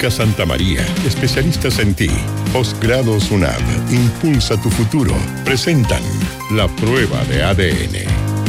Clínica Santa María, especialistas en ti. Posgrados UNAV, impulsa tu futuro. Presentan la prueba de ADN.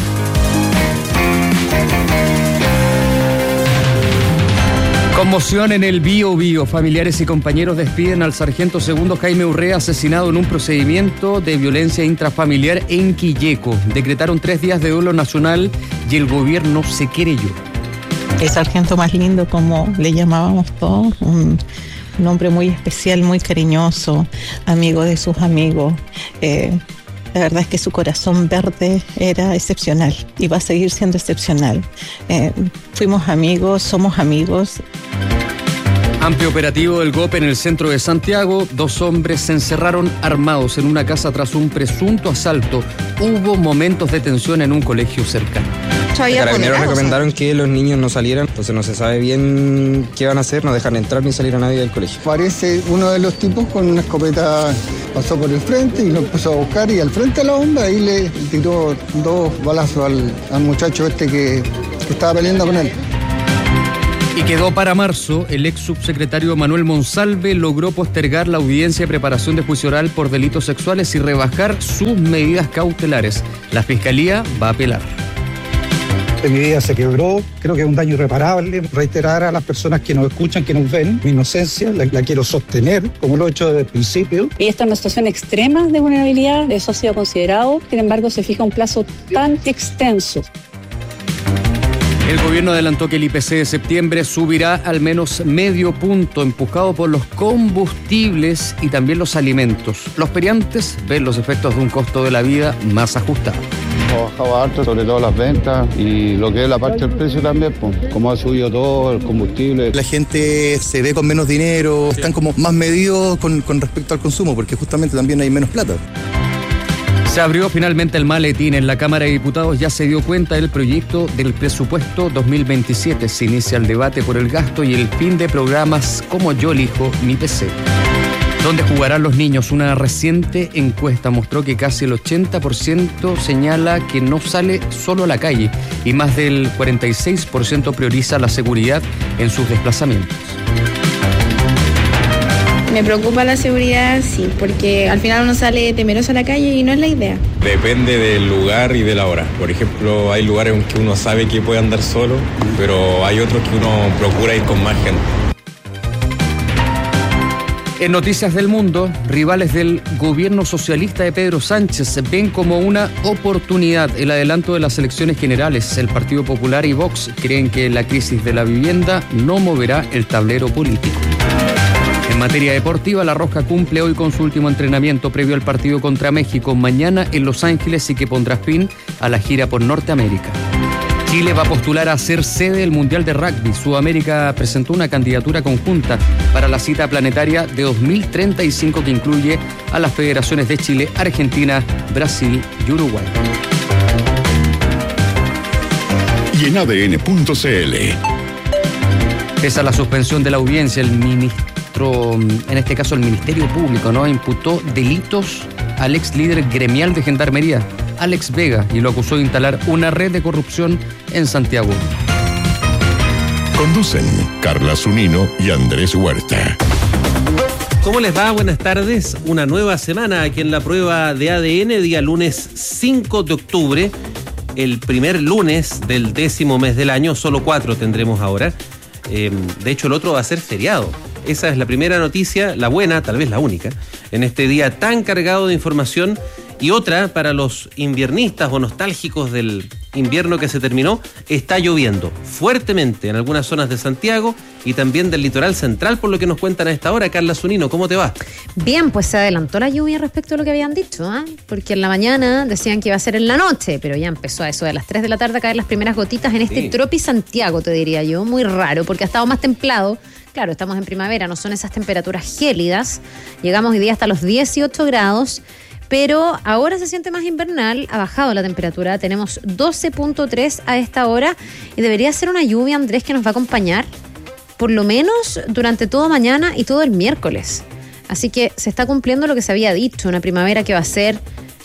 Conmoción en el Biobío. Familiares y compañeros despiden al sargento segundo Jaime Urrea, asesinado en un procedimiento de violencia intrafamiliar en Quilleco. Decretaron 3 días de duelo nacional y el gobierno se querelló. El sargento más lindo, como le llamábamos todos, un hombre muy especial, muy cariñoso, amigo de sus amigos. La verdad es que su corazón verde era excepcional y va a seguir siendo excepcional. Fuimos amigos, somos amigos. Amplio operativo del GOP en el centro de Santiago. 2 hombres se encerraron armados en una casa tras un presunto asalto. Hubo momentos de tensión en un colegio cercano. Los carabineros recomendaron que los niños no salieran, entonces no se sabe bien qué van a hacer, no dejan entrar ni salir a nadie del colegio. Parece uno de los tipos con una escopeta pasó por el frente y lo empezó a buscar, y al frente de la bomba ahí le tiró 2 balazos al muchacho que estaba peleando con él. Y quedó para marzo. El ex subsecretario Manuel Monsalve logró postergar la audiencia de preparación de juicio oral por delitos sexuales y rebajar sus medidas cautelares. La Fiscalía va a apelar. Mi vida se quebró, creo que es un daño irreparable. Reiterar a las personas que nos escuchan, que nos ven, mi inocencia, la quiero sostener, como lo he hecho desde el principio. Y esta es una situación extrema de vulnerabilidad, eso ha sido considerado, sin embargo se fija un plazo tan extenso. El gobierno adelantó que el IPC de septiembre subirá al menos medio punto, empujado por los combustibles y también los alimentos. Los periantes ven los efectos de un costo de la vida más ajustado. Ha bajado harto, sobre todo las ventas y lo que es la parte del precio también, pues, como ha subido todo el combustible. La gente se ve con menos dinero, están como más medidos con respecto al consumo, porque justamente también hay menos plata. Se abrió finalmente el maletín. En la Cámara de Diputados ya se dio cuenta del proyecto del presupuesto 2027. Se inicia el debate por el gasto y el fin de programas como Yo Elijo Mi PC. ¿Dónde jugarán los niños? Una reciente encuesta mostró que casi el 80% señala que no sale solo a la calle y más del 46% prioriza la seguridad en sus desplazamientos. Me preocupa la seguridad, sí, porque al final uno sale temeroso a la calle y no es la idea. Depende del lugar y de la hora. Por ejemplo, hay lugares en que uno sabe que puede andar solo, pero hay otros que uno procura ir con más gente. En Noticias del Mundo, rivales del gobierno socialista de Pedro Sánchez ven como una oportunidad el adelanto de las elecciones generales. El Partido Popular y Vox creen que la crisis de la vivienda no moverá el tablero político. En materia deportiva, La Roja cumple hoy con su último entrenamiento previo al partido contra México mañana en Los Ángeles y que pondrá fin a la gira por Norteamérica. Chile va a postular a ser sede del Mundial de Rugby. Sudamérica presentó una candidatura conjunta para la cita planetaria de 2035 que incluye a las federaciones de Chile, Argentina, Brasil y Uruguay. Y en ADN.cl. Pese a la suspensión de la audiencia, el ministro, en este caso el Ministerio Público, imputó delitos al ex líder gremial de Gendarmería, Alex Vega, y lo acusó de instalar una red de corrupción en Santiago. Conducen Carla Zunino y Andrés Huerta. ¿Cómo les va? Buenas tardes. Una nueva semana aquí en la prueba de ADN, día lunes 5 de octubre, el primer lunes del 10º mes del año, solo 4 tendremos ahora. De hecho, el otro va a ser feriado. Esa es la primera noticia, la buena, tal vez la única, en este día tan cargado de información. Y otra, para los inviernistas o nostálgicos del invierno que se terminó, está lloviendo fuertemente en algunas zonas de Santiago y también del litoral central, por lo que nos cuentan a esta hora. Carla Zunino, ¿cómo te va? Bien, pues se adelantó la lluvia respecto a lo que habían dicho, porque en la mañana decían que iba a ser en la noche, pero ya empezó a eso de las 3 de la tarde a caer las primeras gotitas en este Tropi Santiago, te diría yo, muy raro, porque ha estado más templado. Claro, estamos en primavera, no son esas temperaturas gélidas. Llegamos hoy día hasta los 18 grados. Pero ahora se siente más invernal, ha bajado la temperatura, tenemos 12.3 a esta hora y debería ser una lluvia, Andrés, que nos va a acompañar por lo menos durante todo mañana y todo el miércoles. Así que se está cumpliendo lo que se había dicho, una primavera que va a ser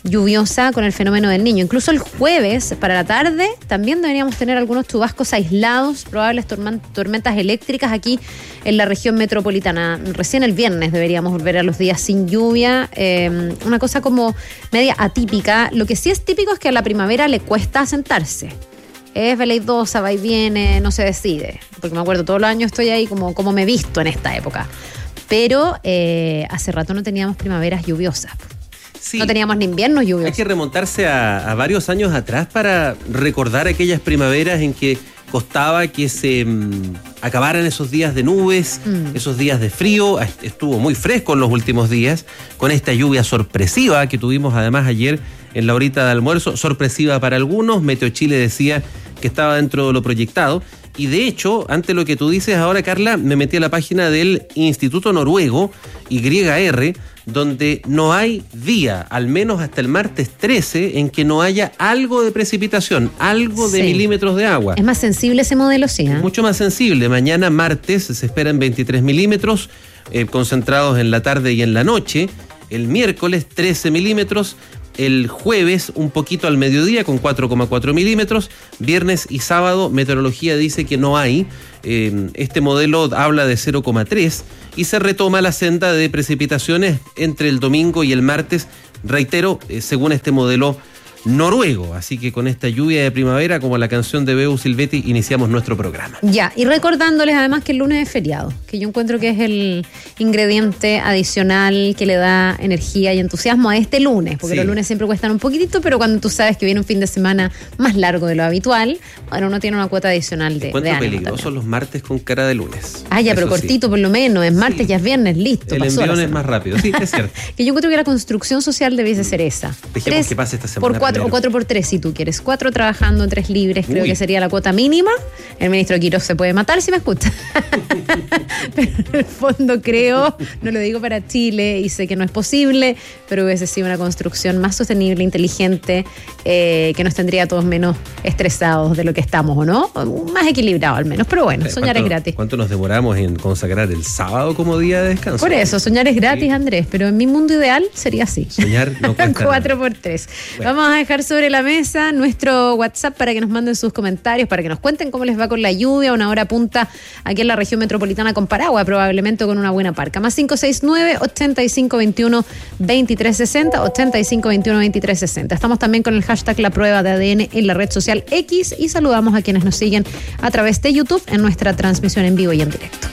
lluviosa con el fenómeno del Niño. Incluso el jueves, para la tarde, también deberíamos tener algunos chubascos aislados, probables tormentas eléctricas aquí en la región metropolitana. Recién el viernes deberíamos volver a los días sin lluvia. Una cosa como media atípica. Lo que sí es típico es que a la primavera le cuesta asentarse. Es veleidosa, va y viene, no se decide. Porque me acuerdo, todos los años estoy ahí como me he visto en esta época. Pero hace rato no teníamos primaveras lluviosas. Sí. No teníamos ni inviernos lluviosos. Hay que remontarse a varios años atrás para recordar aquellas primaveras en que costaba que se acabaran esos días de nubes, esos días de frío. Estuvo muy fresco en los últimos días, con esta lluvia sorpresiva que tuvimos además ayer en la horita de almuerzo. Sorpresiva para algunos. Meteo Chile decía que estaba dentro de lo proyectado. Y de hecho, ante lo que tú dices ahora, Carla, me metí a la página del Instituto Noruego, YR, donde no hay día, al menos hasta el martes 13, en que no haya algo de precipitación, algo de milímetros de agua. Es más sensible ese modelo, sí. Mucho más sensible. Mañana martes se esperan 23 milímetros, concentrados en la tarde y en la noche. El miércoles 13 milímetros. El jueves un poquito al mediodía con 4,4 milímetros. Viernes y sábado meteorología dice que no hay. Este modelo habla de 0,3 y se retoma la senda de precipitaciones entre el domingo y el martes, reitero, según este modelo noruego. Así que con esta lluvia de primavera, como la canción de Beu Silvetti, iniciamos nuestro programa. Ya, y recordándoles además que el lunes es feriado, que yo encuentro que es el ingrediente adicional que le da energía y entusiasmo a este lunes, porque los lunes siempre cuestan un poquitito, pero cuando tú sabes que viene un fin de semana más largo de lo habitual, bueno, uno tiene una cuota adicional de ánimo. Peligrosos los martes con cara de lunes. Ah, ya, pero cortito por lo menos, es martes, ya es viernes, listo. El envión es más rápido, sí, es cierto. Que yo encuentro que la construcción social debiese ser esa. Dejemos que pase esta semana. O 4x3 si tú quieres. 4 trabajando, 3 libres, creo que sería la cuota mínima. El ministro Quiroz se puede matar si me escucha. Pero en el fondo creo, no lo digo para Chile y sé que no es posible, pero hubiese sido una construcción más sostenible, inteligente, que nos tendría a todos menos estresados de lo que estamos, ¿o no? Más equilibrado al menos, pero bueno, soñar es gratis. ¿Cuánto nos demoramos en consagrar el sábado como día de descanso? Por eso, soñar es gratis, Andrés, pero en mi mundo ideal sería así. Soñar no cuesta 4x3. Bueno. Vamos a dejar sobre la mesa nuestro WhatsApp para que nos manden sus comentarios, para que nos cuenten cómo les va con la lluvia, una hora punta aquí en la región metropolitana con paraguas, probablemente con una buena parca. Más 569-8521-2360, 8521-2360. Estamos también con el hashtag La Prueba de ADN en la red social X y saludamos a quienes nos siguen a través de YouTube en nuestra transmisión en vivo y en directo.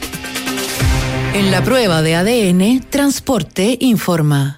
En La Prueba de ADN, Transporte informa.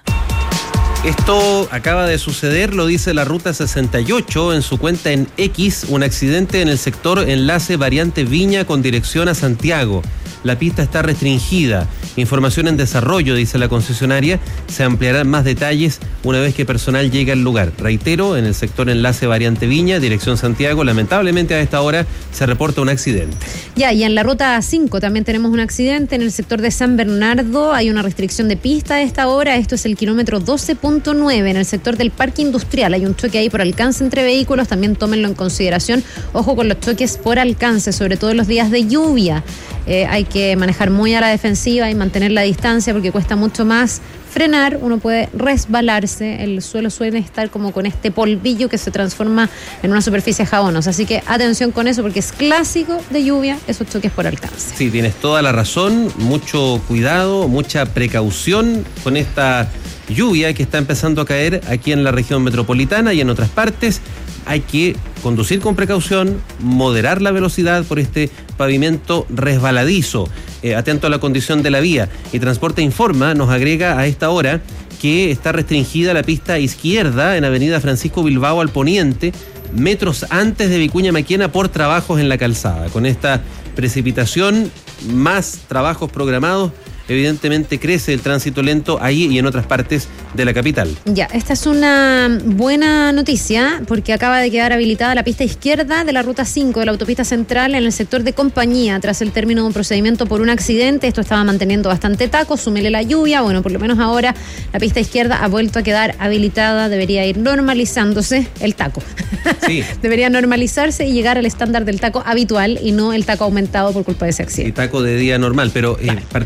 Esto acaba de suceder, lo dice la Ruta 68 en su cuenta en X, un accidente en el sector enlace variante Viña con dirección a Santiago. La pista está restringida. Información en desarrollo, dice la concesionaria. Se ampliarán más detalles una vez que personal llegue al lugar. Reitero, en el sector enlace variante Viña, dirección Santiago, lamentablemente a esta hora se reporta un accidente. Ya, y en la ruta 5 también tenemos un accidente en el sector de San Bernardo. Hay una restricción de pista a esta hora. Esto es el kilómetro 12.9 en el sector del Parque Industrial. Hay un choque ahí por alcance entre vehículos. También tómenlo en consideración. Ojo con los choques por alcance, sobre todo en los días de lluvia. Hay que manejar muy a la defensiva y mantener la distancia porque cuesta mucho más frenar, uno puede resbalarse, el suelo suele estar como con este polvillo que se transforma en una superficie jabonosa, así que atención con eso porque es clásico de lluvia esos choques por alcance. Sí, tienes toda la razón, mucho cuidado, mucha precaución con esta lluvia que está empezando a caer aquí en la región metropolitana y en otras partes. Hay que conducir con precaución, moderar la velocidad por este pavimento resbaladizo. Atento a la condición de la vía. Y Transporte Informa nos agrega a esta hora que está restringida la pista izquierda en Avenida Francisco Bilbao al poniente, metros antes de Vicuña Maquena por trabajos en la calzada. Con esta precipitación, más trabajos programados, evidentemente crece el tránsito lento ahí y en otras partes de la capital. Ya, esta es una buena noticia porque acaba de quedar habilitada la pista izquierda de la ruta 5 de la autopista central en el sector de Compañía tras el término de un procedimiento por un accidente. Esto estaba manteniendo bastante taco, súmele la lluvia, bueno, por lo menos ahora la pista izquierda ha vuelto a quedar habilitada, debería ir normalizándose el taco. Sí. Debería normalizarse y llegar al estándar del taco habitual y no el taco aumentado por culpa de ese accidente. Y taco de día normal, pero partíamos por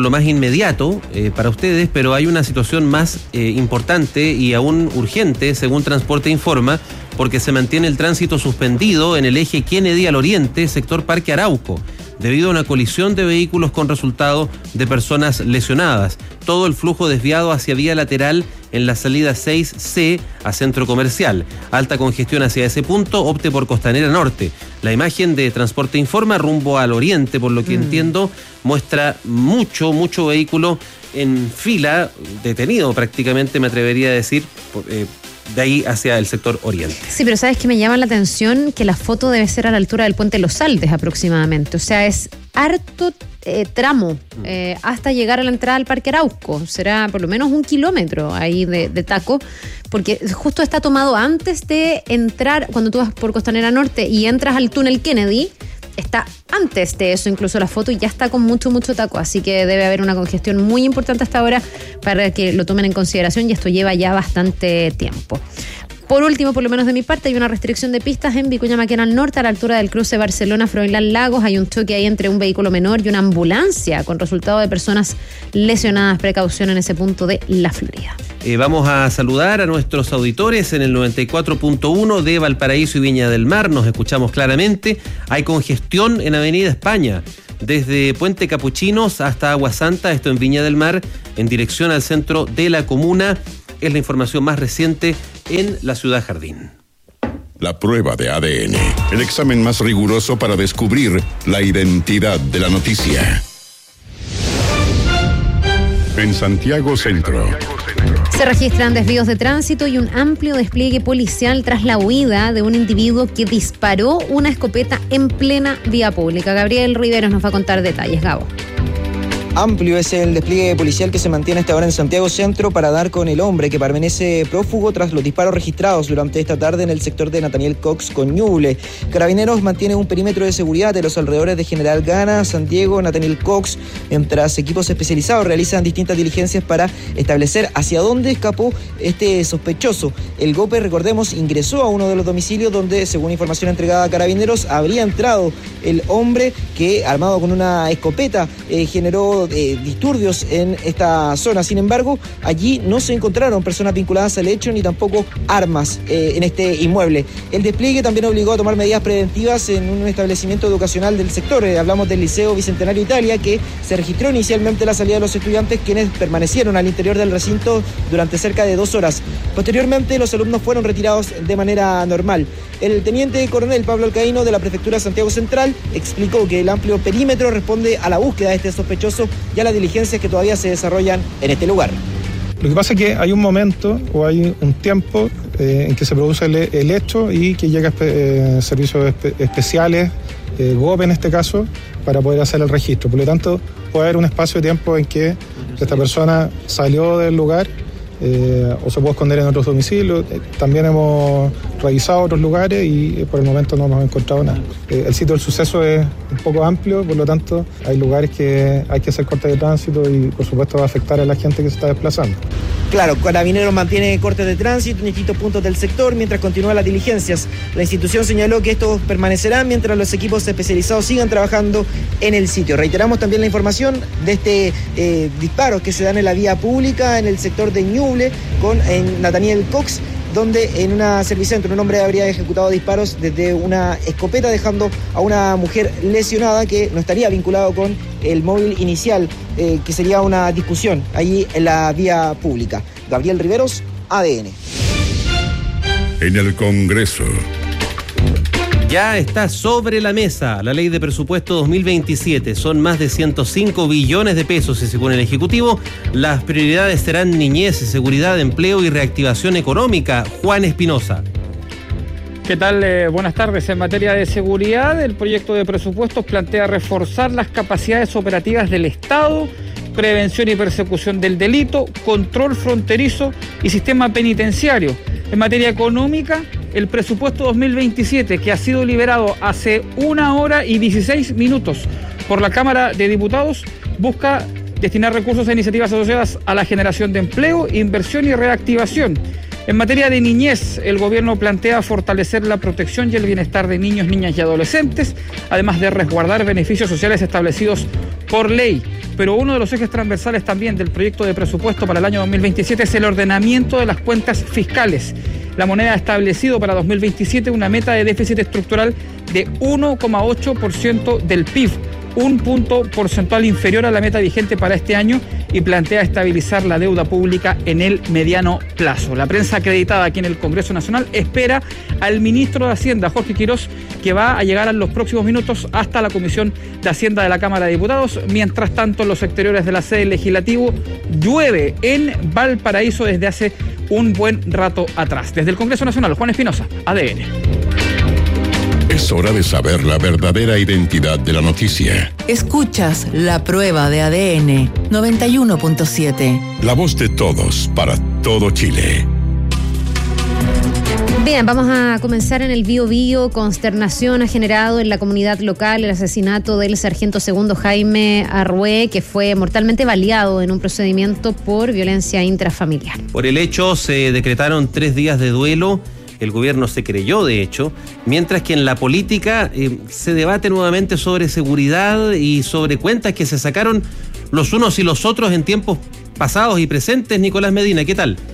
lo más inmediato para ustedes, pero hay una situación más importante y aún urgente, según Transporte Informa, porque se mantiene el tránsito suspendido en el eje Kennedy al oriente, sector Parque Arauco, debido a una colisión de vehículos con resultado de personas lesionadas. Todo el flujo desviado hacia vía lateral en la salida 6C a Centro Comercial. Alta congestión hacia ese punto, opte por Costanera Norte. La imagen de Transporte Informa rumbo al oriente, por lo que entiendo, muestra mucho vehículo en fila, detenido prácticamente, me atrevería a decir, de ahí hacia el sector oriente. Sí, pero ¿sabes qué me llama la atención? Que la foto debe ser a la altura del puente Los Aldes aproximadamente. O sea, es harto tramo hasta llegar a la entrada al Parque Arauco. Será por lo menos 1 kilómetro ahí de taco, porque justo está tomado antes de entrar, cuando tú vas por Costanera Norte y entras al túnel Kennedy, está antes de eso incluso la foto y ya está con mucho taco, así que debe haber una congestión muy importante hasta ahora para que lo tomen en consideración, y esto lleva ya bastante tiempo. Por último, por lo menos de mi parte, hay una restricción de pistas en Vicuña Maquena al norte, a la altura del cruce Barcelona-Froilán Lagos. Hay un choque ahí entre un vehículo menor y una ambulancia, con resultado de personas lesionadas. Precaución en ese punto de La Florida. Vamos a saludar a nuestros auditores en el 94.1 de Valparaíso y Viña del Mar. Nos escuchamos claramente. Hay congestión en Avenida España, desde Puente Capuchinos hasta Agua Santa, esto en Viña del Mar, en dirección al centro de la comuna. Es la información más reciente en la Ciudad Jardín. La prueba de ADN, el examen más riguroso para descubrir la identidad de la noticia. En Santiago Centro. Se registran desvíos de tránsito y un amplio despliegue policial tras la huida de un individuo que disparó una escopeta en plena vía pública. Gabriel Riveros nos va a contar detalles. Gabo. Amplio es el despliegue policial que se mantiene hasta ahora en Santiago Centro para dar con el hombre que permanece prófugo tras los disparos registrados durante esta tarde en el sector de Nathaniel Cox con Ñuble. Carabineros mantiene un perímetro de seguridad de los alrededores de General Gana, Santiago, Nathaniel Cox, mientras equipos especializados realizan distintas diligencias para establecer hacia dónde escapó este sospechoso. El GOPE, recordemos, ingresó a uno de los domicilios donde, según información entregada a Carabineros, habría entrado el hombre que, armado con una escopeta, generó disturbios en esta zona. Sin embargo, allí no se encontraron personas vinculadas al hecho ni tampoco armas en este inmueble. El despliegue también obligó a tomar medidas preventivas en un establecimiento educacional del sector. Hablamos del Liceo Bicentenario Italia, que se registró inicialmente la salida de los estudiantes, quienes permanecieron al interior del recinto durante cerca de 2 horas. Posteriormente, los alumnos fueron retirados de manera normal. El teniente coronel Pablo Alcaíno, de la Prefectura de Santiago Central, explicó que el amplio perímetro responde a la búsqueda de este sospechoso y a las diligencias que todavía se desarrollan en este lugar. Lo que pasa es que hay un momento o hay un tiempo en que se produce el hecho y que llega servicios especiales, GOPE en este caso, para poder hacer el registro. Por lo tanto, puede haber un espacio de tiempo en que esta persona salió del lugar o se puede esconder en otros domicilios. También hemos revisado otros lugares y por el momento no hemos encontrado nada. El sitio del suceso es un poco amplio, por lo tanto hay lugares que hay que hacer cortes de tránsito y por supuesto va a afectar a la gente que se está desplazando. Claro, Carabineros mantiene cortes de tránsito en distintos puntos del sector mientras continúan las diligencias. La institución señaló que estos permanecerán mientras los equipos especializados sigan trabajando en el sitio. Reiteramos también la información de este disparo que se dan en la vía pública en el sector de Ñuble con Nathaniel Cox, donde en una servicentro un hombre habría ejecutado disparos desde una escopeta, dejando a una mujer lesionada que no estaría vinculado con el móvil inicial, que sería una discusión allí en la vía pública. Gabriel Riveros, ADN. En el Congreso. Ya está sobre la mesa la ley de presupuesto 2027. Son más de 105 billones de pesos y, según el Ejecutivo, las prioridades serán niñez, seguridad, empleo y reactivación económica. Juan Espinosa. ¿Qué tal? Buenas tardes. En materia de seguridad, el proyecto de presupuestos plantea reforzar las capacidades operativas del Estado, prevención y persecución del delito, control fronterizo y sistema penitenciario. En materia económica, el presupuesto 2027, que ha sido liberado hace 1 hora y 16 minutos por la Cámara de Diputados, busca destinar recursos a iniciativas asociadas a la generación de empleo, inversión y reactivación. En materia de niñez, el gobierno plantea fortalecer la protección y el bienestar de niños, niñas y adolescentes, además de resguardar beneficios sociales establecidos por ley. pero uno de los ejes transversales también del proyecto de presupuesto para el año 2027 es el ordenamiento de las cuentas fiscales. La moneda ha establecido para 2027 una meta de déficit estructural de 1,8% del PIB, un punto porcentual inferior a la meta vigente para este año, y plantea estabilizar la deuda pública en el mediano plazo. La prensa acreditada aquí en el Congreso Nacional espera al ministro de Hacienda, Jorge Quirós, que va a llegar en los próximos minutos hasta la Comisión de Hacienda de la Cámara de Diputados. Mientras tanto, en los exteriores de la sede legislativo llueve en Valparaíso desde hace un buen rato atrás. Desde el Congreso Nacional, Juan Espinosa, ADN. Es hora de saber la verdadera identidad de la noticia. Escuchas La Prueba de ADN 91.7. La voz de todos para todo Chile. Bien, vamos a comenzar en el Biobío. Consternación ha generado en la comunidad local el asesinato del sargento segundo Jaime Arrué, que fue mortalmente baleado en un procedimiento por violencia intrafamiliar. Por el hecho se decretaron 3 días de duelo. El gobierno se creyó, de hecho, mientras que en la política se debate nuevamente sobre seguridad y sobre cuentas que se sacaron los unos y los otros en tiempos pasados y presentes. Nicolás Medina, ¿qué tal?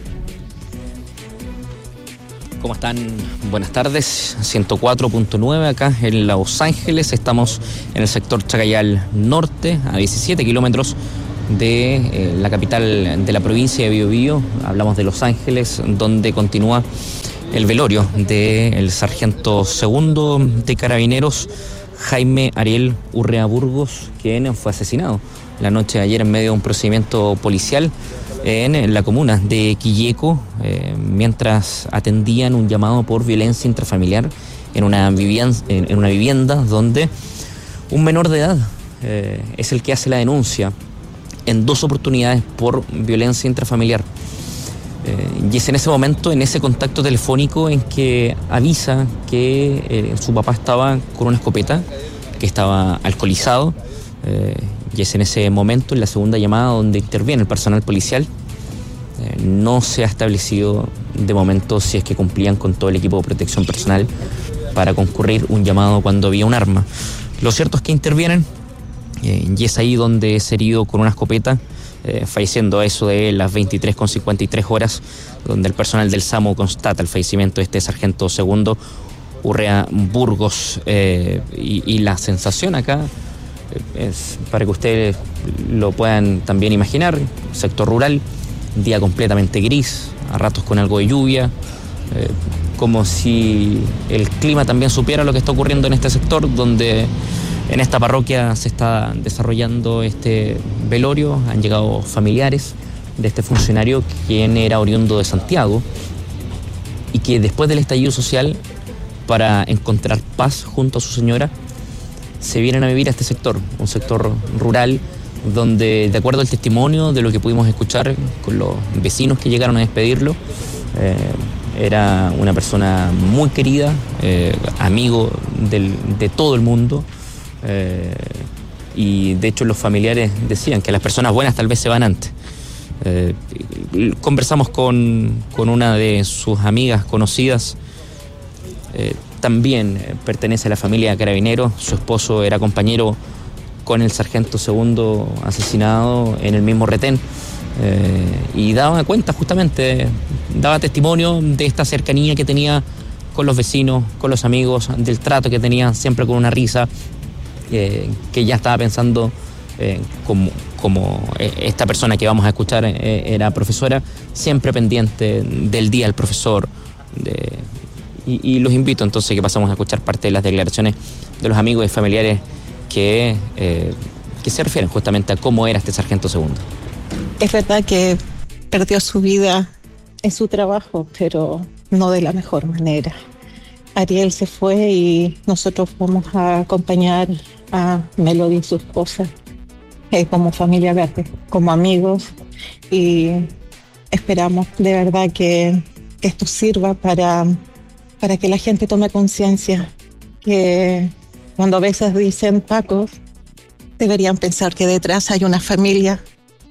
¿Cómo están? Buenas tardes. 104.9 acá en Los Ángeles. Estamos en el sector Chacayal Norte, a 17 kilómetros de la capital de la provincia de Biobío. Hablamos de Los Ángeles, donde continúa el velorio del sargento segundo de Carabineros, Jaime Ariel Urrea Burgos, quien fue asesinado la noche de ayer en medio de un procedimiento policial en la comuna de Quilleco, mientras atendían un llamado por violencia intrafamiliar en una vivienda donde un menor de edad es el que hace la denuncia en 2 oportunidades por violencia intrafamiliar. Y es en ese momento, en ese contacto telefónico, en que avisa que su papá estaba con una escopeta, que estaba alcoholizado, y es en ese momento, en la segunda llamada, donde interviene el personal policial. No se ha establecido de momento si es que cumplían con todo el equipo de protección personal para concurrir un llamado cuando había un arma. Lo cierto es que intervienen, y es ahí donde es herido con una escopeta, falleciendo a eso de las 23:53 horas, donde el personal del SAMU constata el fallecimiento de este sargento segundo Urrea Burgos. Y la sensación acá es, para que ustedes lo puedan también imaginar, sector rural, día completamente gris, a ratos con algo de lluvia, como si el clima también supiera lo que está ocurriendo en este sector, donde en esta parroquia se está desarrollando este velorio. Han llegado familiares de este funcionario, quien era oriundo de Santiago, y que después del estallido social, para encontrar paz junto a su señora, se vienen a vivir a este sector, un sector rural, donde, de acuerdo al testimonio de lo que pudimos escuchar con los vecinos que llegaron a despedirlo, era una persona muy querida, amigo de todo el mundo. Y de hecho los familiares decían que las personas buenas tal vez se van antes. Conversamos con una de sus amigas conocidas, también pertenece a la familia Carabineros. Su esposo era compañero con el sargento segundo asesinado en el mismo retén, y daba cuenta justamente, daba testimonio de esta cercanía que tenía con los vecinos, con los amigos, del trato que tenía siempre con una risa, que ya estaba pensando, como esta persona que vamos a escuchar era profesora, siempre pendiente del día del profesor. Y los invito entonces que pasamos a escuchar parte de las declaraciones de los amigos y familiares que se refieren justamente a cómo era este sargento segundo. Es verdad que perdió su vida en su trabajo, pero no de la mejor manera. Ariel se fue y nosotros vamos a acompañar a Melody y su esposa como familia verde, como amigos, y esperamos de verdad que esto sirva para que la gente tome conciencia que cuando a veces dicen Pacos, deberían pensar que detrás hay una familia.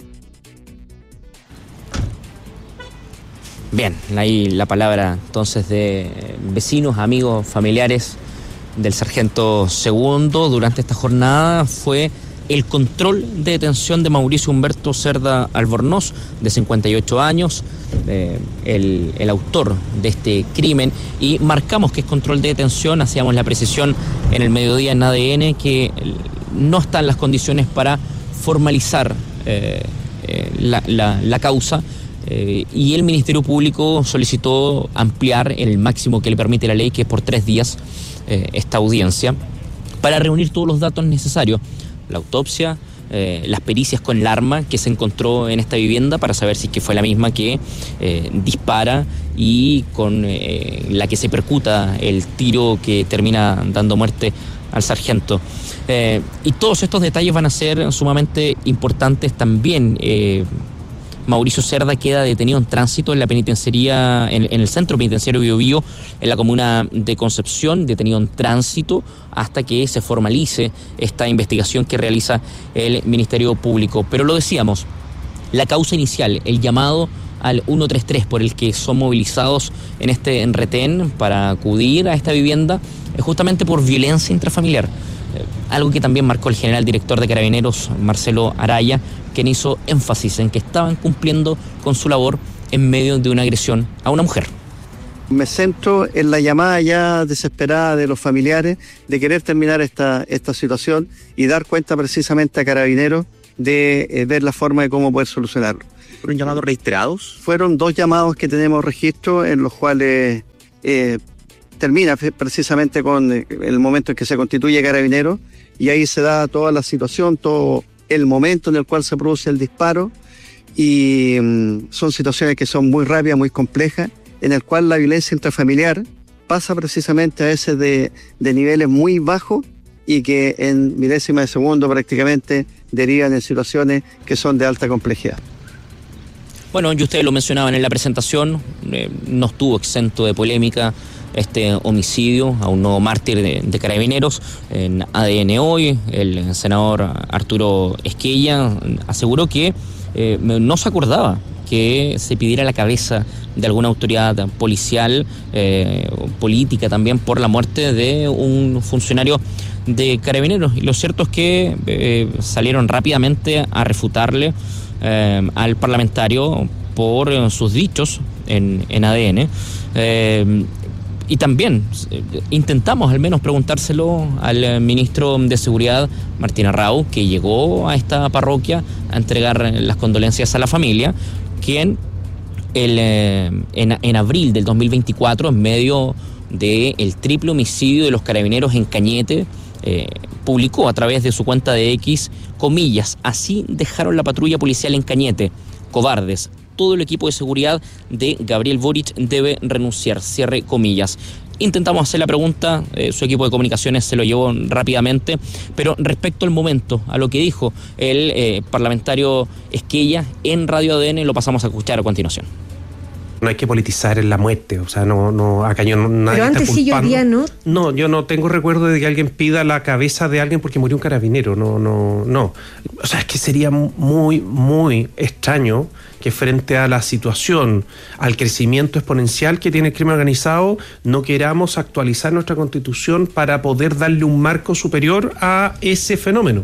Bien, ahí la palabra entonces de vecinos, amigos, familiares del sargento segundo. Durante esta jornada fue el control de detención de Mauricio Humberto Cerda Albornoz, de 58 años, el autor de este crimen, y marcamos que es control de detención, hacíamos la precisión en el mediodía en ADN que no están las condiciones para formalizar la causa, y el Ministerio Público solicitó ampliar el máximo que le permite la ley, que es por 3 días, esta audiencia, para reunir todos los datos necesarios, la autopsia, las pericias con el arma que se encontró en esta vivienda, para saber si es que fue la misma que dispara y con la que se percuta el tiro que termina dando muerte al sargento. Y todos estos detalles van a ser sumamente importantes también. Mauricio Cerda queda detenido en tránsito en la penitenciaría, en el centro penitenciario Bío Bío, en la comuna de Concepción, detenido en tránsito hasta que se formalice esta investigación que realiza el Ministerio Público. Pero lo decíamos, la causa inicial, el llamado al 133 por el que son movilizados en este retén para acudir a esta vivienda, es justamente por violencia intrafamiliar. Algo que también marcó el general director de Carabineros, Marcelo Araya, quien hizo énfasis en que estaban cumpliendo con su labor en medio de una agresión a una mujer. Me centro en la llamada ya desesperada de los familiares de querer terminar esta situación y dar cuenta precisamente a Carabineros de ver la forma de cómo poder solucionarlo. ¿Fueron llamados reiterados? Fueron 2 llamados que tenemos registro, en los cuales termina precisamente con el momento en que se constituye Carabineros, y ahí se da toda la situación, todo el momento en el cual se produce el disparo, y son situaciones que son muy rápidas, muy complejas, en el cual la violencia intrafamiliar pasa precisamente a veces de niveles muy bajos y que en milésimas de segundo prácticamente derivan en situaciones que son de alta complejidad. Bueno, y ustedes lo mencionaban en la presentación, no estuvo exento de polémica este homicidio a un nuevo mártir de Carabineros. En ADN Hoy, el senador Arturo Esquella aseguró que no se acordaba que se pidiera la cabeza de alguna autoridad policial, política también, por la muerte de un funcionario de Carabineros. Y lo cierto es que salieron rápidamente a refutarle al parlamentario por sus dichos en ADN. Y también intentamos al menos preguntárselo al ministro de Seguridad, Martín Arrau, que llegó a esta parroquia a entregar las condolencias a la familia, quien en abril del 2024, en medio del triple homicidio de los Carabineros en Cañete, publicó a través de su cuenta de X, comillas, así dejaron la patrulla policial en Cañete, cobardes. Todo el equipo de seguridad de Gabriel Boric debe renunciar, cierre comillas. Intentamos hacer la pregunta, su equipo de comunicaciones se lo llevó rápidamente, pero respecto al momento, a lo que dijo el parlamentario Esquella en Radio ADN, lo pasamos a escuchar a continuación. No hay que politizar en la muerte, o sea, no, acá yo no, nadie. Pero antes está sí llovía, ¿no? No, yo no tengo recuerdo de que alguien pida la cabeza de alguien porque murió un carabinero, no. O sea, es que sería muy, muy extraño que frente a la situación, al crecimiento exponencial que tiene el crimen organizado, no queramos actualizar nuestra Constitución para poder darle un marco superior a ese fenómeno.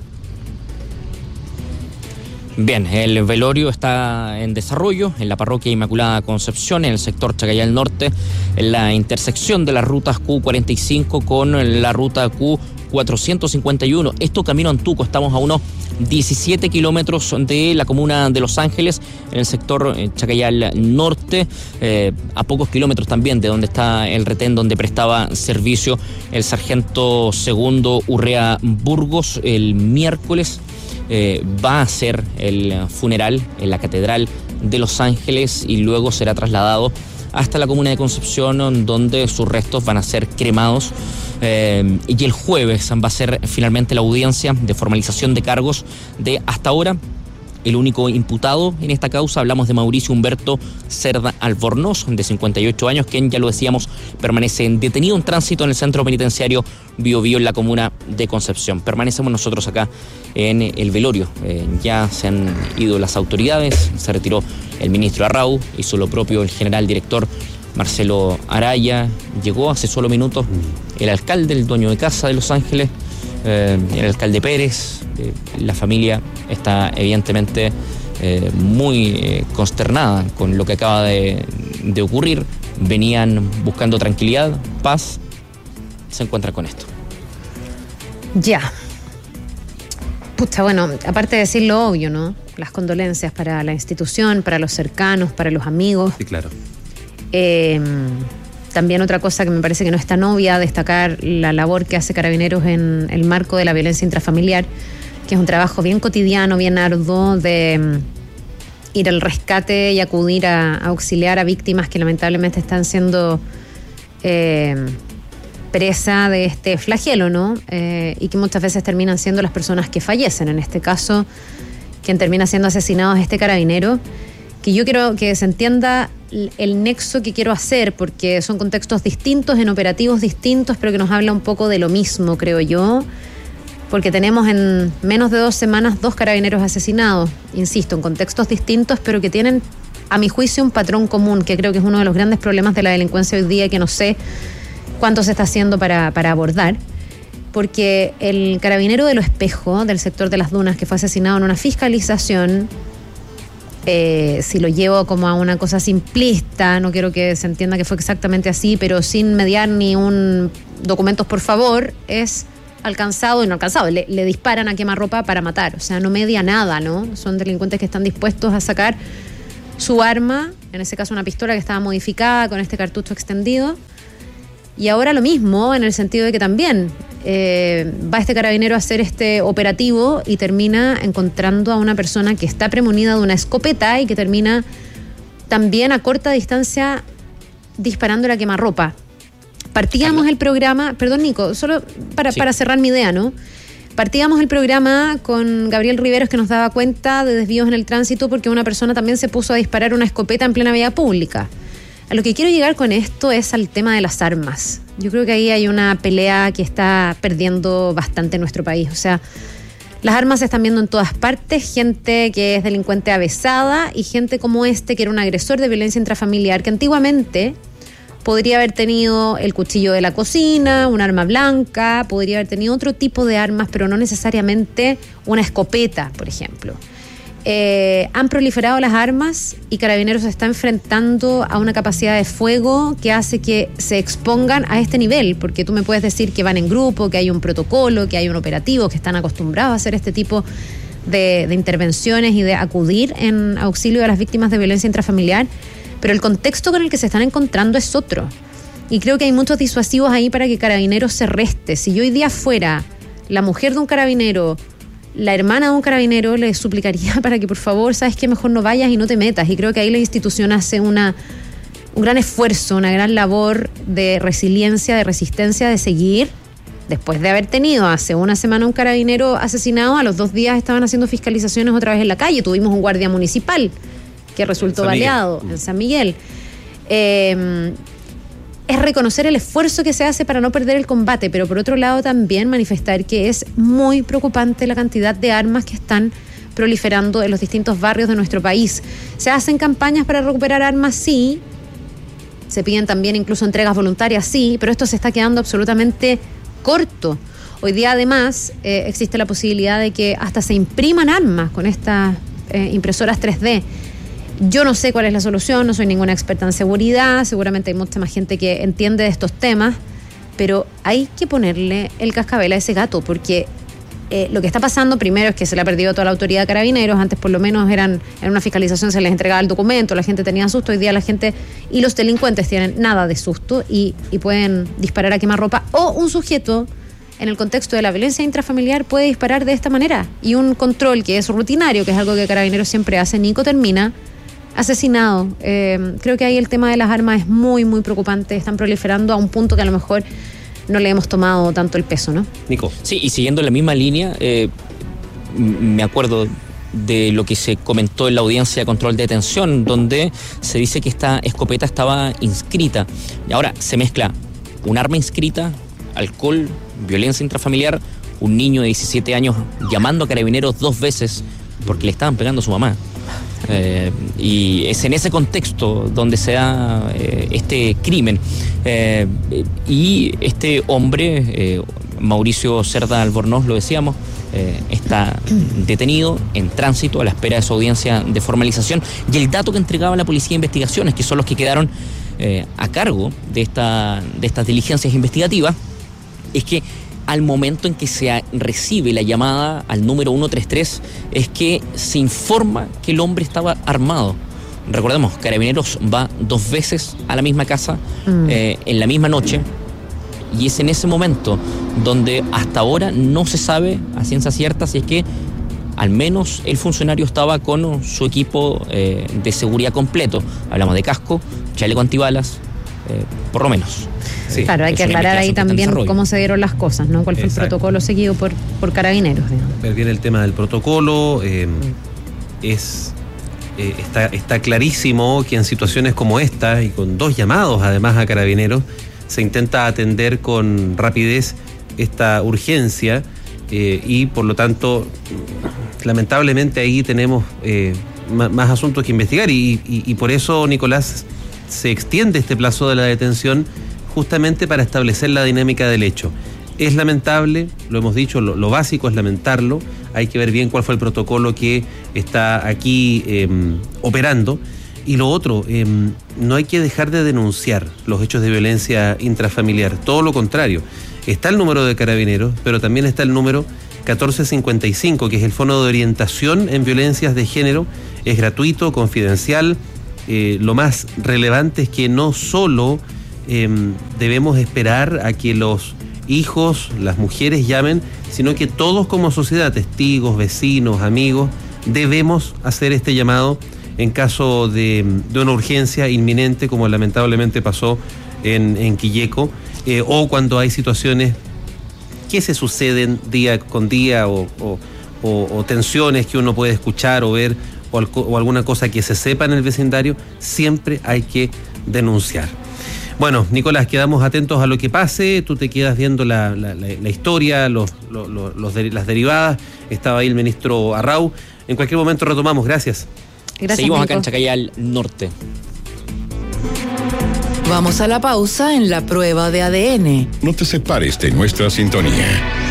Bien, el velorio está en desarrollo en la parroquia Inmaculada Concepción, en el sector Chacayal Norte, en la intersección de las rutas Q45 con la ruta Q451. Esto camino a Antuco, estamos a unos 17 kilómetros de la comuna de Los Ángeles, en el sector Chacayal Norte, a pocos kilómetros también de donde está el retén donde prestaba servicio el sargento segundo Urrea Burgos. El miércoles va a ser el funeral en la Catedral de Los Ángeles y luego será trasladado hasta la comuna de Concepción, donde sus restos van a ser cremados. Y el jueves va a ser finalmente la audiencia de formalización de cargos de, hasta ahora, el único imputado en esta causa. Hablamos de Mauricio Humberto Cerda Albornoz, de 58 años, quien, ya lo decíamos, permanece detenido en tránsito en el centro penitenciario Bío Bío, en la comuna de Concepción. Permanecemos nosotros acá en el velorio. Ya se han ido las autoridades, se retiró el ministro Arrau, hizo lo propio el general director Marcelo Araya, llegó hace solo minutos el alcalde, el dueño de casa de Los Ángeles, el alcalde Pérez. La familia está evidentemente muy consternada con lo que acaba de ocurrir. Venían buscando tranquilidad, paz, se encuentran con esto. Ya. Pucha, bueno, aparte de decir lo obvio, ¿no? Las condolencias para la institución, para los cercanos, para los amigos. Sí, claro. También otra cosa que me parece que no es tan obvia, destacar la labor que hace Carabineros en el marco de la violencia intrafamiliar, que es un trabajo bien cotidiano, bien arduo, de ir al rescate y acudir a auxiliar a víctimas que lamentablemente están siendo presa de este flagelo, ¿no? Y que muchas veces terminan siendo las personas que fallecen. En este caso, quien termina siendo asesinado es este carabinero, que yo quiero que se entienda el nexo que quiero hacer, porque son contextos distintos, en operativos distintos, pero que nos habla un poco de lo mismo, creo yo, porque tenemos en menos de 2 semanas 2 carabineros asesinados, insisto, en contextos distintos, pero que tienen, a mi juicio, un patrón común, que creo que es uno de los grandes problemas de la delincuencia hoy día, que no sé cuánto se está haciendo para abordar, porque el carabinero de Lo Espejo, del sector de Las Dunas, que fue asesinado en una fiscalización, si lo llevo como a una cosa simplista, no quiero que se entienda que fue exactamente así, pero sin mediar ni un documentos por favor, es alcanzado y no alcanzado, le disparan a quemarropa para matar, o sea, no media nada, ¿no? Son delincuentes que están dispuestos a sacar su arma, en ese caso una pistola que estaba modificada con este cartucho extendido, y ahora lo mismo, en el sentido de que también va este carabinero a hacer este operativo y termina encontrando a una persona que está premunida de una escopeta y que termina también a corta distancia disparando la quemarropa. Partíamos el programa, perdón Nico, solo para cerrar mi idea, ¿no? Partíamos el programa con Gabriel Riveros, que nos daba cuenta de desvíos en el tránsito porque una persona también se puso a disparar una escopeta en plena vía pública. A lo que quiero llegar con esto es al tema de las armas. Yo creo que ahí hay una pelea que está perdiendo bastante en nuestro país. O sea, las armas se están viendo en todas partes, gente que es delincuente avesada y gente como este que era un agresor de violencia intrafamiliar, que antiguamente podría haber tenido el cuchillo de la cocina, un arma blanca, podría haber tenido otro tipo de armas, pero no necesariamente una escopeta, por ejemplo. Han proliferado las armas y Carabineros se está enfrentando a una capacidad de fuego que hace que se expongan a este nivel, porque tú me puedes decir que van en grupo, que hay un protocolo, que hay un operativo, que están acostumbrados a hacer este tipo de intervenciones y de acudir en auxilio a las víctimas de violencia intrafamiliar, pero el contexto con el que se están encontrando es otro. Y creo que hay muchos disuasivos ahí para que Carabineros se reste. Si yo hoy día fuera la mujer de un carabinero, la hermana de un carabinero, le suplicaría para que por favor, sabes que mejor no vayas y no te metas. Y creo que ahí la institución hace un gran esfuerzo, una gran labor de resiliencia, de resistencia, de seguir. Después de haber tenido hace una semana un carabinero asesinado, a los 2 días estaban haciendo fiscalizaciones otra vez en la calle. Tuvimos un guardia municipal que resultó baleado en San Miguel. Es reconocer el esfuerzo que se hace para no perder el combate, pero por otro lado también manifestar que es muy preocupante la cantidad de armas que están proliferando en los distintos barrios de nuestro país. Se hacen campañas para recuperar armas, sí. Se piden también incluso entregas voluntarias, sí, pero esto se está quedando absolutamente corto. Hoy día además existe la posibilidad de que hasta se impriman armas con estas impresoras 3D. Yo no sé cuál es la solución, no soy ninguna experta en seguridad, seguramente hay mucha más gente que entiende de estos temas, pero hay que ponerle el cascabel a ese gato, porque lo que está pasando primero es que se le ha perdido toda la autoridad de Carabineros. Antes por lo menos en una fiscalización se les entregaba el documento, la gente tenía susto. Hoy día la gente y los delincuentes tienen nada de susto y pueden disparar a quemarropa, o un sujeto en el contexto de la violencia intrafamiliar puede disparar de esta manera, y un control que es rutinario, que es algo que Carabineros siempre hace, Nico, termina asesinado. Creo que ahí el tema de las armas es muy, muy preocupante. Están proliferando a un punto que a lo mejor no le hemos tomado tanto el peso, ¿no? Nico. Sí, y siguiendo la misma línea, me acuerdo de lo que se comentó en la audiencia de control de detención, donde se dice que esta escopeta estaba inscrita. Y ahora se mezcla un arma inscrita, alcohol, violencia intrafamiliar, un niño de 17 años llamando a Carabineros 2 veces porque le estaban pegando a su mamá. Y es en ese contexto donde se da este crimen, y este hombre Mauricio Cerda Albornoz, lo decíamos, está detenido en tránsito a la espera de su audiencia de formalización. Y el dato que entregaba la Policía de Investigaciones, que son los que quedaron a cargo de estas diligencias investigativas, es que al momento en que se recibe la llamada al número 133 es que se informa que el hombre estaba armado. Recordemos, Carabineros va 2 veces a la misma casa en la misma noche, y es en ese momento donde hasta ahora no se sabe a ciencia cierta si es que al menos el funcionario estaba con su equipo de seguridad completo. Hablamos de casco, chaleco antibalas, por lo menos. Sí. Claro, hay que aclarar ahí también cómo se dieron las cosas, ¿no? ¿Cuál fue el protocolo seguido por Carabineros? Ver bien el tema del protocolo. Está clarísimo que en situaciones como esta, y con 2 llamados además a Carabineros, se intenta atender con rapidez esta urgencia, y por lo tanto, lamentablemente ahí tenemos más asuntos que investigar, y por eso, Nicolás, se extiende este plazo de la detención justamente para establecer la dinámica del hecho. Es lamentable, lo hemos dicho, lo básico es lamentarlo. Hay que ver bien cuál fue el protocolo que está aquí operando. Y lo otro, no hay que dejar de denunciar los hechos de violencia intrafamiliar. Todo lo contrario. Está el número de Carabineros, pero también está el número 1455, que es el Fondo de Orientación en Violencias de Género. Es gratuito, confidencial. Lo más relevante es que no solo debemos esperar a que los hijos, las mujeres llamen, sino que todos como sociedad, testigos, vecinos, amigos, debemos hacer este llamado en caso de una urgencia inminente, como lamentablemente pasó en Quilleco, o cuando hay situaciones que se suceden día con día, o tensiones que uno puede escuchar o ver, o alguna cosa que se sepa en el vecindario, siempre hay que denunciar. Bueno, Nicolás, quedamos atentos a lo que pase. Tú te quedas viendo la historia, las derivadas. Estaba ahí el ministro Arrau. En cualquier momento retomamos. Gracias. Seguimos acá en Chacayal Norte. Vamos a la pausa en la prueba de ADN. No te separes de nuestra sintonía.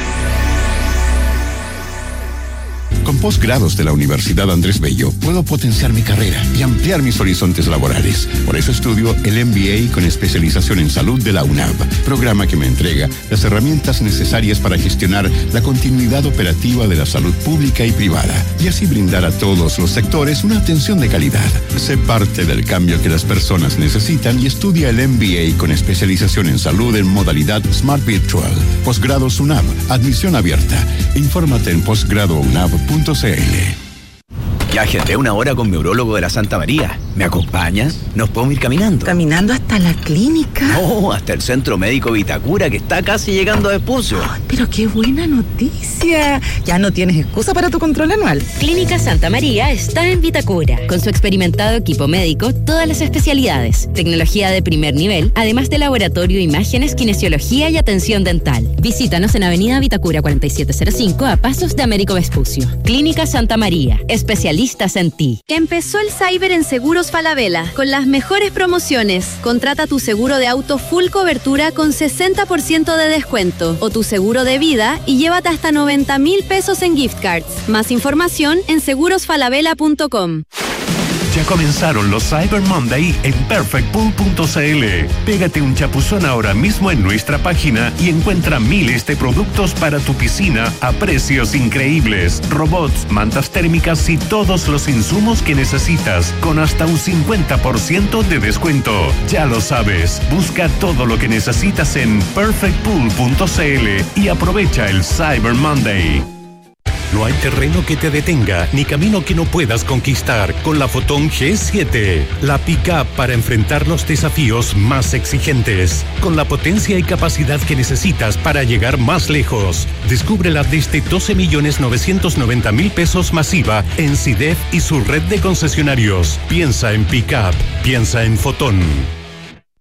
Con posgrados de la Universidad Andrés Bello puedo potenciar mi carrera y ampliar mis horizontes laborales. Por eso estudio el MBA con especialización en salud de la UNAV, programa que me entrega las herramientas necesarias para gestionar la continuidad operativa de la salud pública y privada, y así brindar a todos los sectores una atención de calidad. Sé parte del cambio que las personas necesitan y estudia el MBA con especialización en salud en modalidad Smart Virtual. Posgrados UNAV, admisión abierta. Infórmate en posgradounab.cl. Ya agendé 1 hora con mi urólogo de la Santa María. ¿Me acompañas? Nos podemos ir caminando. ¿Caminando hasta la clínica? No, hasta el Centro Médico Vitacura, que está casi llegando a Vespucio. Pero qué buena noticia. Ya no tienes excusa para tu control anual. Clínica Santa María está en Vitacura. Con su experimentado equipo médico, todas las especialidades, tecnología de primer nivel, además de laboratorio, imágenes, kinesiología y atención dental. Visítanos en Avenida Vitacura 4705, a pasos de Américo Vespucio. Clínica Santa María, especialistas en ti. Empezó el Cyber en Seguros Falabella, con las mejores promociones. Contrata tu seguro de auto full cobertura con 60% de descuento, o tu seguro de vida y llévate hasta 90,000 pesos en gift cards. Más información en segurosfalabella.com. Ya comenzaron los Cyber Monday en perfectpool.cl. Pégate un chapuzón ahora mismo en nuestra página y encuentra miles de productos para tu piscina a precios increíbles. Robots, mantas térmicas y todos los insumos que necesitas, con hasta un 50% de descuento. Ya lo sabes, busca todo lo que necesitas en perfectpool.cl y aprovecha el Cyber Monday. No hay terreno que te detenga, ni camino que no puedas conquistar con la Fotón G7. La pick-up para enfrentar los desafíos más exigentes, con la potencia y capacidad que necesitas para llegar más lejos. Descúbrela desde 12.990.000 pesos masiva en CIDEF y su red de concesionarios. Piensa en pick-up, piensa en Fotón.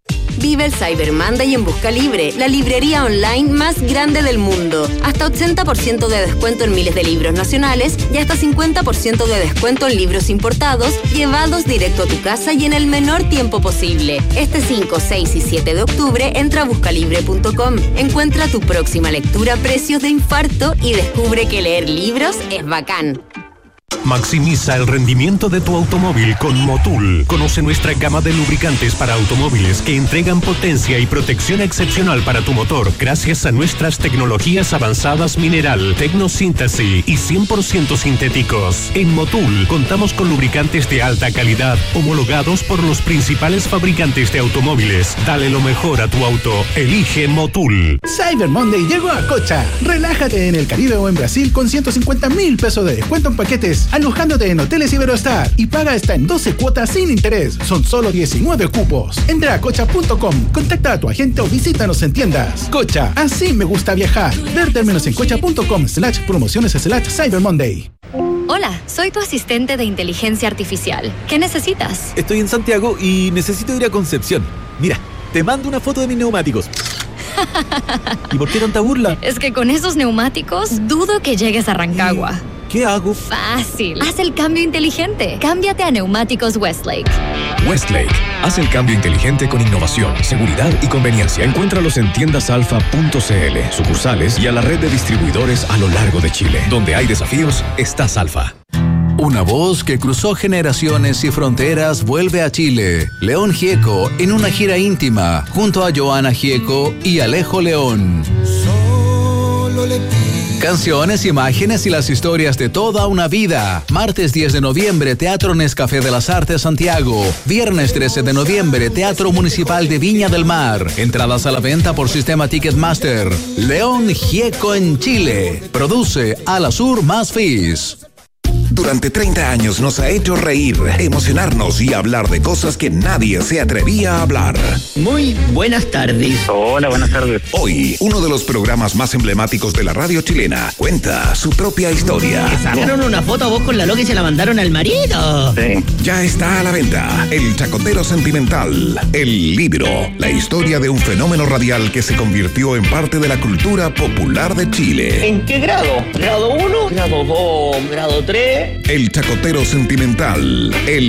Vive el Cyber Monday en Busca Libre, la librería online más grande del mundo. Hasta 80% de descuento en miles de libros nacionales y hasta 50% de descuento en libros importados, llevados directo a tu casa y en el menor tiempo posible. Este 5, 6 y 7 de octubre entra a buscalibre.com. Encuentra tu próxima lectura a precios de infarto y descubre que leer libros es bacán. Maximiza el rendimiento de tu automóvil con Motul. Conoce nuestra gama de lubricantes para automóviles que entregan potencia y protección excepcional para tu motor gracias a nuestras tecnologías avanzadas mineral, tecnosíntesis y 100% sintéticos. En Motul contamos con lubricantes de alta calidad homologados por los principales fabricantes de automóviles. Dale lo mejor a tu auto. Elige Motul. Cyber Monday llegó a Cocha. Relájate en el Caribe o en Brasil con 150,000 pesos de descuento en paquetes, alojándote en hoteles Iberostar y paga hasta en 12 cuotas sin interés. Son solo 19 cupos. Entra a cocha.com, contacta a tu agente o visítanos en tiendas. Cocha, así me gusta viajar. Ver términos en cocha.com/promociones/Cyber Monday. Hola, soy tu asistente de inteligencia artificial. ¿Qué necesitas? Estoy en Santiago y necesito ir a Concepción. Mira, te mando una foto de mis neumáticos. ¿Y por qué tanta burla? Es que con esos neumáticos dudo que llegues a Rancagua. ¿Qué hago? Fácil. Haz el cambio inteligente. Cámbiate a Neumáticos Westlake. Westlake. Haz el cambio inteligente con innovación, seguridad y conveniencia. Encuéntralos en tiendasalfa.cl, sucursales y a la red de distribuidores a lo largo de Chile. Donde hay desafíos, estás Alfa. Una voz que cruzó generaciones y fronteras vuelve a Chile. León Gieco en una gira íntima junto a Joana Gieco y Alejo León. Canciones, imágenes y las historias de toda una vida. Martes 10 de noviembre, Teatro Nescafé de las Artes Santiago. Viernes 13 de noviembre, Teatro Municipal de Viña del Mar. Entradas a la venta por sistema Ticketmaster. León Gieco en Chile. Produce Alasur más Fizz. Durante 30 años nos ha hecho reír, emocionarnos y hablar de cosas que nadie se atrevía a hablar. Muy buenas tardes. Hola, buenas tardes. Hoy, uno de los programas más emblemáticos de la radio chilena cuenta su propia historia. ¿Te sacaron una foto a vos con la loca y se la mandaron al marido? Sí. Ya está a la venta El Chacotero Sentimental, el libro, la historia de un fenómeno radial que se convirtió en parte de la cultura popular de Chile. ¿En qué grado? ¿Grado 1? ¿Grado 2? ¿Grado 3? El Chacotero Sentimental, el